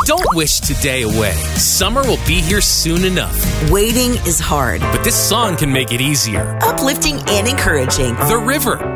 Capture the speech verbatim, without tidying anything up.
Don't wish today away. Summer will be here soon enough. Waiting is hard, but this song can make it easier. Uplifting and encouraging. The River